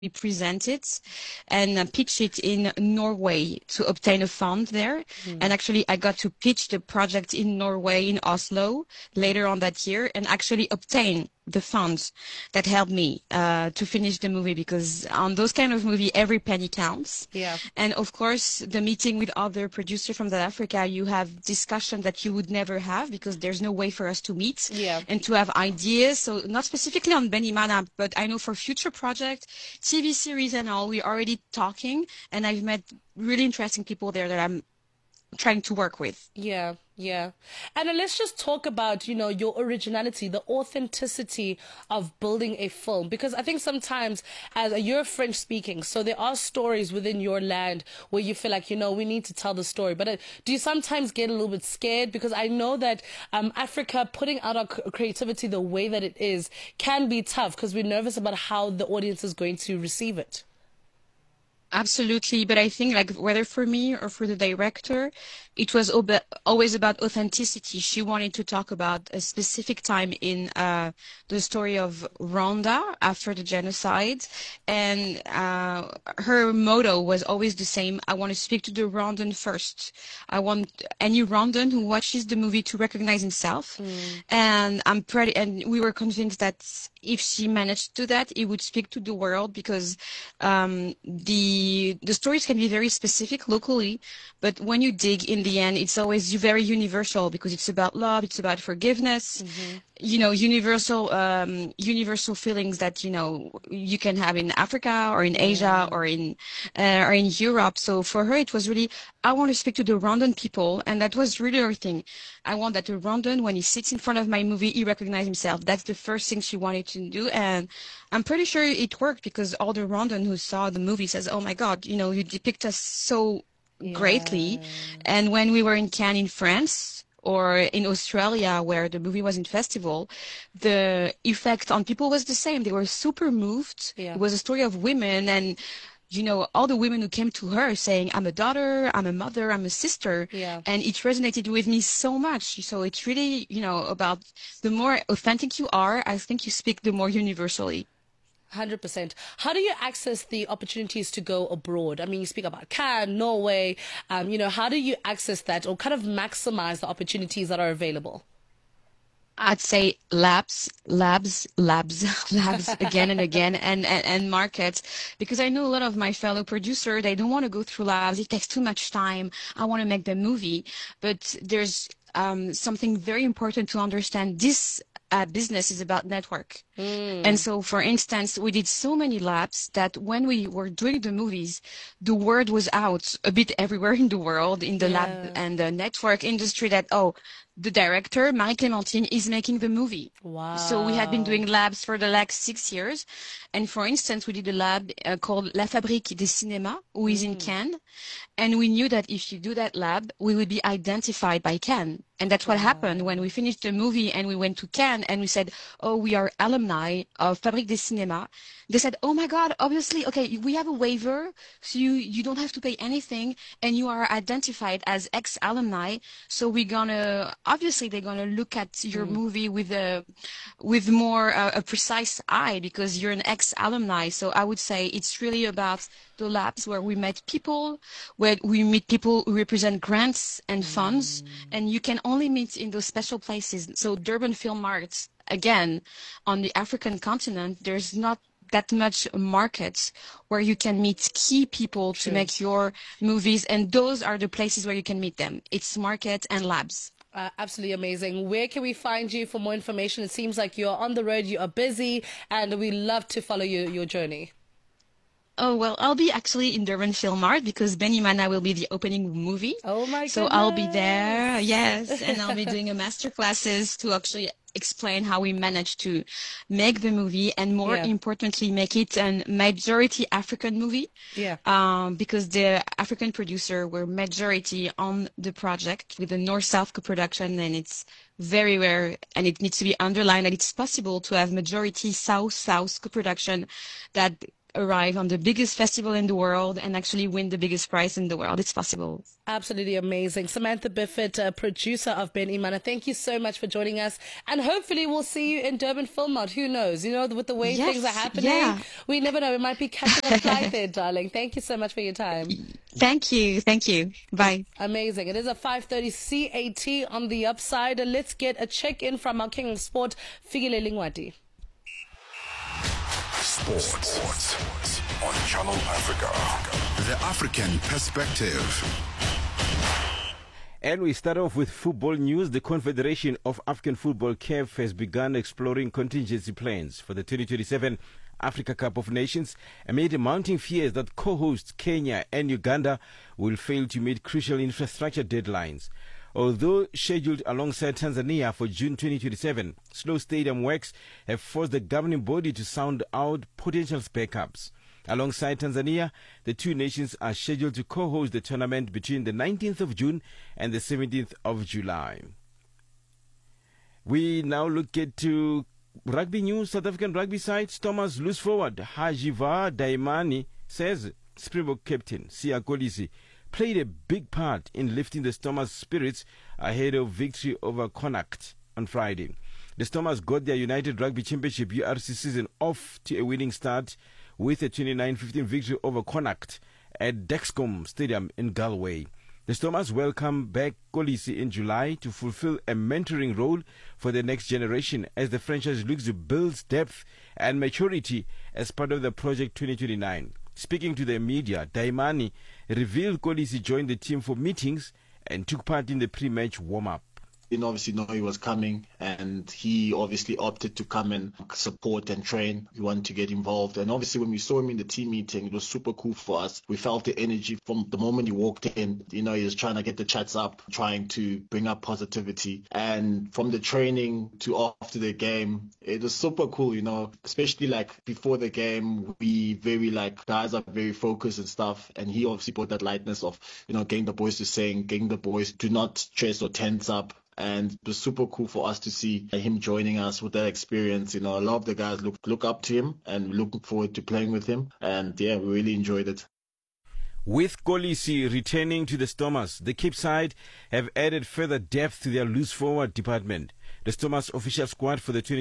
we present it and pitch it in Norway to obtain a fund there. And actually, I got to pitch the project in Norway, in Oslo, later on that year, and actually obtain the funds that helped me to finish the movie, because on those kind of movie, every penny counts. Yeah. And of course, the meeting with other producers from South Africa, you have discussion that you would never have because there's no way for us to meet Yeah. and to have ideas. So not specifically on Benny Mana, but I know for future project, TV series and all, we're already talking, and I've met really interesting people there that I'm trying to work with. Yeah, yeah. And then let's just talk about, your originality, the authenticity of building a film. Because I think sometimes you're French speaking, so there are stories within your land where you feel like, we need to tell the story. But do you sometimes get a little bit scared? Because I know that Africa, putting out our creativity the way that it is, can be tough because we're nervous about how the audience is going to receive it. Absolutely, but I think like whether for me or for the director, it was always about authenticity. She wanted to talk about a specific time in the story of Rwanda after the genocide, and her motto was always the same. I want to speak to the Rwandan first. I want any Rwandan who watches the movie to recognize himself, and and we were convinced that if she managed to do that, it would speak to the world because the stories can be very specific locally, but when you dig in the end, it's always very universal because it's about love, it's about forgiveness, universal feelings that you can have in Africa or in Asia or in Europe. So for her, it was really, I want to speak to the Rwandan people, and that was really her thing. I want that the Rwandan, when he sits in front of my movie, he recognizes himself. That's the first thing she wanted to do, and I'm pretty sure it worked because all the Rwandan who saw the movie says, "Oh my God, you depict us so greatly." Yeah. And when we were in Cannes in France or in Australia where the movie was in festival, the effect on people was the same. They were super moved. Yeah. It was a story of women and all the women who came to her saying, I'm a daughter, I'm a mother, I'm a sister. Yeah. And it resonated with me so much. So it's really, about the more authentic you are, I think you speak the more universally. 100%. How do you access the opportunities to go abroad? I mean, you speak about Cannes, Norway. How do you access that or kind of maximize the opportunities that are available? I'd say labs, labs again and again, and markets, because I know a lot of my fellow producers, they don't want to go through labs. It takes too much time. I want to make the movie, but there's something very important to understand. This business is about network. And so, for instance, we did so many labs that when we were doing the movies, the word was out a bit everywhere in the world, in the lab Yeah. and the network industry that, oh, the director, Marie-Clémentine, is making the movie. So we had been Wow. doing labs for the last 6 years. And for instance, we did a lab called La Fabrique des Cinémas, who is in Cannes. And we knew that if you do that lab, we would be identified by Cannes. And that's what happened when we Wow. finished the movie and we went to Cannes and we said, oh, we are alumni of Fabrique des Cinémas. They said, oh my God, obviously, okay, we have a waiver, so you don't have to pay anything and you are identified as ex-alumni. So obviously they're gonna look at your movie with more a precise eye because you're an ex-alumni. So I would say it's really about the labs where we met people, where we meet people who represent grants and funds, and you can only meet in those special places. So Durban Film Arts, again, on the African continent, there's not that much markets where you can meet key people to True. make your movies, and those are the places where you can meet them. It's markets and labs. Absolutely amazing. Where can we find you for more information? It seems like you're on the road, you are busy, and we love to follow your journey. Oh, well, I'll be actually in Durban Film Art because Benny Mana will be the opening movie. Oh my So I'll be there, goodness. yes, and I'll be doing a master classes to actually explain how we managed to make the movie and more Yeah. importantly, make it a majority African movie. Yeah. Because the African producer were majority on the project with the North-South co-production, and it's very rare, and it needs to be underlined that it's possible to have majority South-South co-production that arrive on the biggest festival in the world and actually win the biggest prize in the world. It's possible. Absolutely amazing. Samantha Biffett, producer of Ben Imana, thank you so much for joining us. And hopefully we'll see you in Durban Film Mart. Who knows? You know, with the way things are happening, we never know. We might be catching a flight there, darling. Thank you so much for your time. Thank you. Thank you. Bye. Amazing. It is a 5:30 CAT on the upside. Let's get a check-in from our king of sport, Fikile Lingwati. Sports on Channel Africa. The African perspective. And we start off with football news. The Confederation of African Football, CAF, has begun exploring contingency plans for the 2027 Africa Cup of Nations amid mounting fears that co-hosts Kenya and Uganda will fail to meet crucial infrastructure deadlines. Although scheduled alongside Tanzania for June 2027, slow stadium works have forced the governing body to sound out potential backups. Alongside Tanzania, the two nations are scheduled to co-host the tournament between the 19th of June and the 17th of July. We now look to rugby news. South African rugby side Stormers loose forward Hajiva Daimani says Springbok captain Siya Kolisi played a big part in lifting the Stormers' spirits ahead of victory over Connacht on Friday. The Stormers got their United Rugby Championship URC season off to a winning start with a 29-15 victory over Connacht at Dexcom Stadium in Galway. The Stormers welcome back Kolisi in July to fulfill a mentoring role for the next generation as the franchise looks to build depth and maturity as part of the Project 2029. Speaking to the media, Daimani revealed Kolisi joined the team for meetings and took part in the pre-match warm-up. Didn't obviously know he was coming, and he obviously opted to come and support and train. He wanted to get involved, and obviously when we saw him in the team meeting, it was super cool for us. We felt the energy from the moment he walked in. You know, he was trying to get the chats up, trying to bring up positivity, and from the training to after the game, it was super cool. You know, especially like before the game, we very like guys are very focused and stuff, and he obviously brought that lightness of, you know, getting the boys to sing, getting the boys to not stress or tense up. And it was super cool for us to see him joining us with that experience. You know, a lot of the guys look up to him and looking forward to playing with him. And yeah, we really enjoyed it. With Kolisi returning to the Stormers, the Cape side have added further depth to their loose forward department. The Stormers official squad for the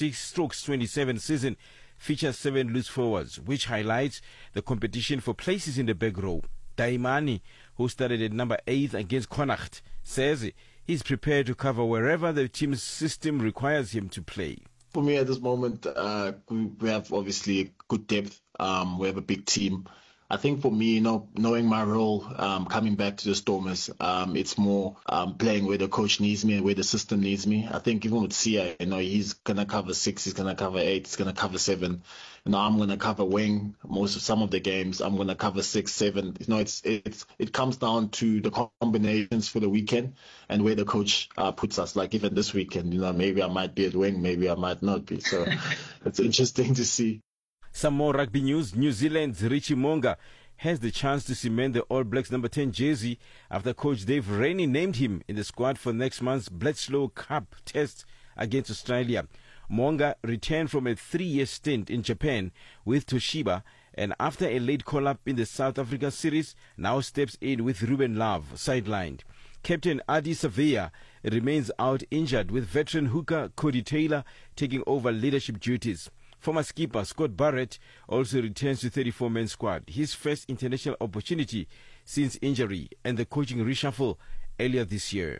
2026-27 season features 7 loose forwards, which highlights the competition for places in the back row. Daimani, who started at number 8 against Connacht, says he's prepared to cover wherever the team's system requires him to play. For me at this moment, we have obviously good depth. We have a big team. I think for me, you know, knowing my role, coming back to the Stormers, it's more playing where the coach needs me and where the system needs me. I think even with Sia, you know, he's going to cover 6, he's going to cover 8, he's going to cover 7. You know, I'm going to cover wing some of the games. I'm going to cover 6, 7. You know, it comes down to the combinations for the weekend and where the coach puts us. Like even this weekend, you know, maybe I might be at wing, maybe I might not be. So it's interesting to see. Some more rugby news. New Zealand's Richie Mo'unga has the chance to cement the All Blacks number 10 jersey after coach Dave Rennie named him in the squad for next month's Bledisloe Cup test against Australia. Mo'unga returned from a 3-year stint in Japan with Toshiba, and after a late call-up in the South Africa series, now steps in with Ruben Love sidelined. Captain Adi Savea remains out injured, with veteran hooker Cody Taylor taking over leadership duties. Former skipper Scott Barrett also returns to 34-man squad, his first international opportunity since injury and the coaching reshuffle earlier this year.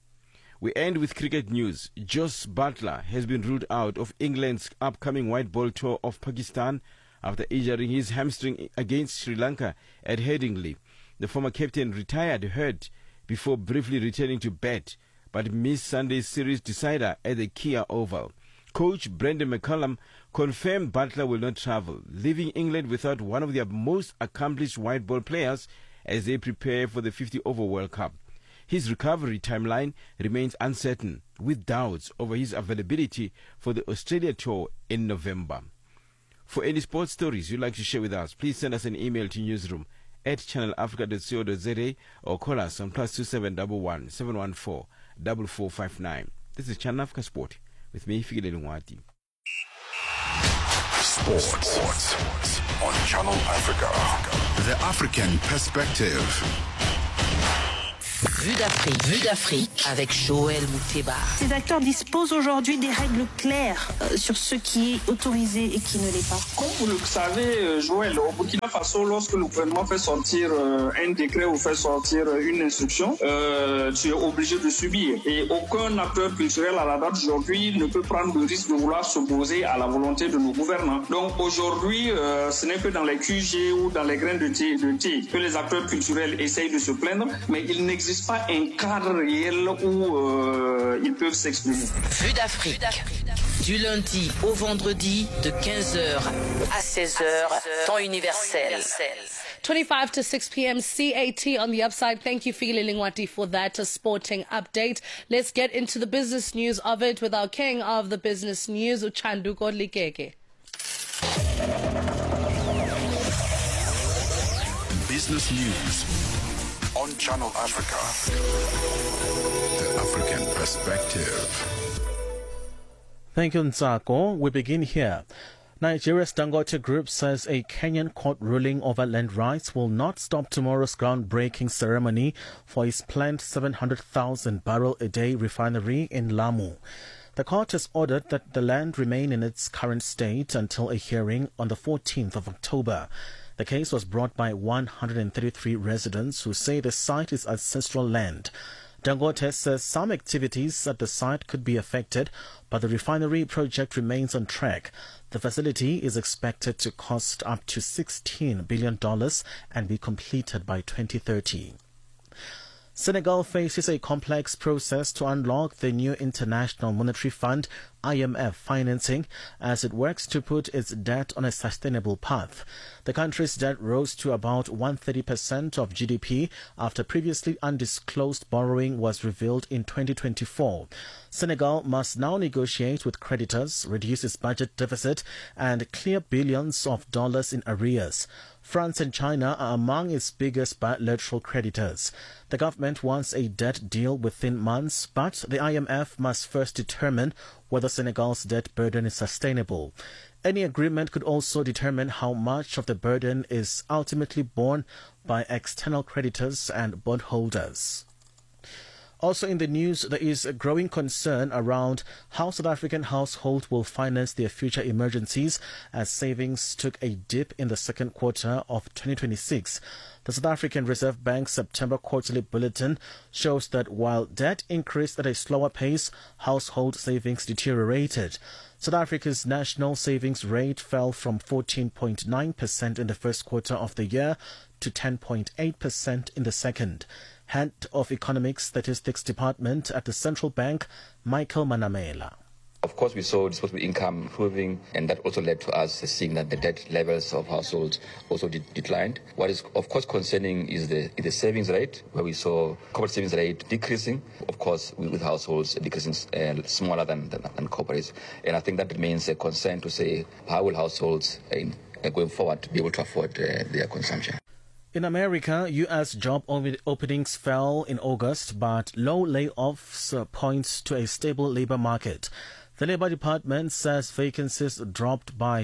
We end with cricket news. Jos Buttler has been ruled out of England's upcoming white ball tour of Pakistan after injuring his hamstring against Sri Lanka at Headingley. The former captain retired hurt before briefly returning to bat, but missed Sunday's series decider at the Kia Oval. Coach Brendan McCullum confirmed Buttler will not travel, leaving England without one of their most accomplished white ball players as they prepare for the 50-over World Cup. His recovery timeline remains uncertain, with doubts over his availability for the Australia tour in November. For any sports stories you'd like to share with us, please send us an email to newsroom@channelafrica.co.za or call us on +2711 714 4459. This is Channel Africa Sport with me, Fikile Lingwati. Sports on Channel Africa. The African perspective. Vue d'Afrique avec Joël Mouteba. Ces acteurs disposent aujourd'hui des règles claires sur ce qui est autorisé et qui ne l'est pas. Comme vous le savez, Joël, au Burkina Faso, lorsque le gouvernement fait sortir un décret ou fait sortir une instruction, tu es obligé de subir. Et aucun acteur culturel à la date d'aujourd'hui ne peut prendre le risque de vouloir s'opposer à la volonté de nos gouvernants. Donc aujourd'hui, ce n'est que dans les QG ou dans les grains de thé que les acteurs culturels essayent de se plaindre, mais il n'existe pas un cadre réel où ils peuvent s'exprimer. Vue d'Afrique, du lundi au vendredi de 15h à 16h, temps universel. 25 to 6 p.m. CAT on the upside. Thank you, Fikile Lingwati, for that sporting update. Let's get into the business news of it with our king of the business news, Uchandu Godlikeke. Business news on Channel Africa. The African perspective. Thank you, Nzako. We begin here. Nigeria's Dangote Group says a Kenyan court ruling over land rights will not stop tomorrow's groundbreaking ceremony for its planned 700,000 barrel a day refinery in Lamu. The court has ordered that the land remain in its current state until a hearing on the 14th of October. The case was brought by 133 residents who say the site is ancestral land. Dangote says some activities at the site could be affected, but the refinery project remains on track. The facility is expected to cost up to $16 billion and be completed by 2030. Senegal faces a complex process to unlock the new International Monetary Fund IMF financing as it works to put its debt on a sustainable path. The country's debt rose to about 130% of GDP after previously undisclosed borrowing was revealed in 2024. Senegal must now negotiate with creditors, reduce its budget deficit, and clear billions of dollars in arrears. France and China are among its biggest bilateral creditors. The government wants a debt deal within months, but the IMF must first determine whether Senegal's debt burden is sustainable. Any agreement could also determine how much of the burden is ultimately borne by external creditors and bondholders. Also in the news, there is a growing concern around how South African households will finance their future emergencies as savings took a dip in the second quarter of 2026. The South African Reserve Bank's September quarterly bulletin shows that while debt increased at a slower pace, household savings deteriorated. South Africa's national savings rate fell from 14.9% in the first quarter of the year to 10.8% in the second. Head of Economic Statistics Department at the Central Bank, Michael Manamela. Of course, we saw disposable income improving, and that also led to us seeing that the debt levels of households also declined. What is, of course, concerning is the savings rate, where we saw corporate savings rate decreasing, of course, with households decreasing smaller than corporates. And I think that remains a concern to say, how will households going forward be able to afford their consumption? In America, U.S. job openings fell in August, but low layoffs points to a stable labor market. The Labor Department says vacancies dropped by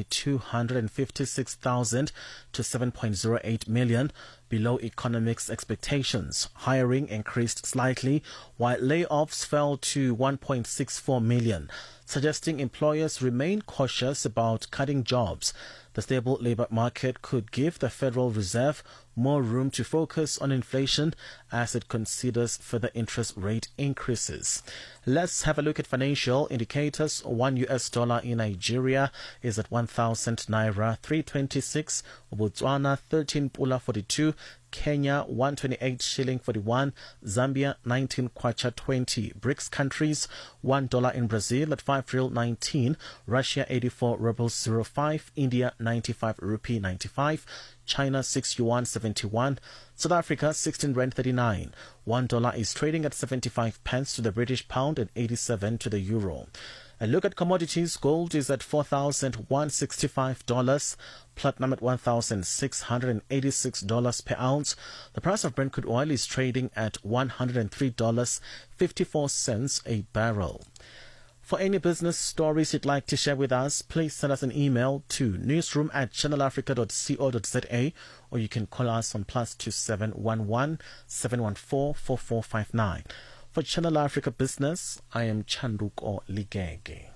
256,000 to 7.08 million, below economics' expectations. Hiring increased slightly, while layoffs fell to 1.64 million, suggesting employers remain cautious about cutting jobs. The stable labor market could give the Federal Reserve more room to focus on inflation as it considers further interest rate increases. Let's have a look at financial indicators. $1 in Nigeria is at 1,000 naira 326, Botswana 13 pula 42, Kenya 128 shilling 41, Zambia 19 kwacha 20. BRICS countries, $1 in Brazil at 5 real 19, Russia 84 rubles 05, India 95 rupee 95, China 6 yuan 71, South Africa 16 rand 39. $1 is trading at 75 pence to the British pound and 87 to the euro. A look at commodities. Gold is at $4,165, platinum at $1,686 per ounce. The price of Brent crude oil is trading at $103.54 a barrel. For any business stories you'd like to share with us, please send us an email to newsroom@channelafrica.co.za, or you can call us on +27 11 714 4459. For Channel Africa Business, I am Chanduko Ligege.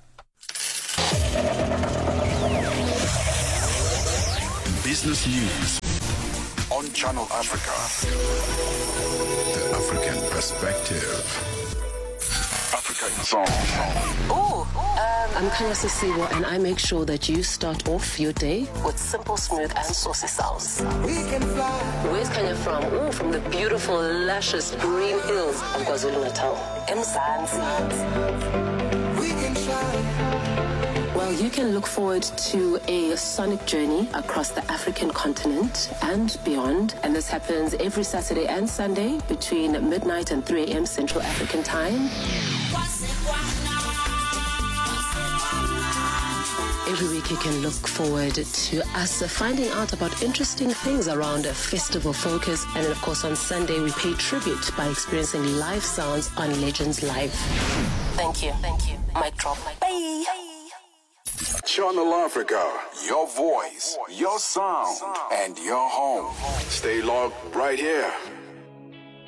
Business News on Channel Africa. The African Perspective. African Song. I'm Kanya Sisiwa, and I make sure that you start off your day with simple, smooth, and saucy sounds. Where's Kanya from? Oh, from the beautiful, luscious green hills of KwaZulu-Natal. Mzansi. Well, you can look forward to a sonic journey across the African continent and beyond. And this happens every Saturday and Sunday between midnight and 3 a.m. Central African Time. Every week you can look forward to us finding out about interesting things around a festival focus. And then, of course, on Sunday, we pay tribute by experiencing live sounds on Legends Live. Thank you. Mic drop. Bye. Channel Africa, your voice, your sound, and your home. Stay logged right here.